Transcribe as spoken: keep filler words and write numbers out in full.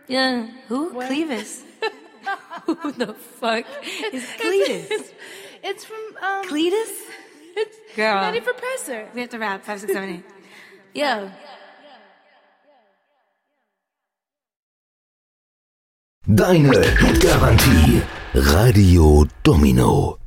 Yeah. Who? What? Clevis. Who the fuck is Cletus? It's, it's from um. Cletus? It's Girl. Nutty Professor. We have to rap. Five, six, seven, eight. Yo. Deine Hitgarantie. Radio Domino.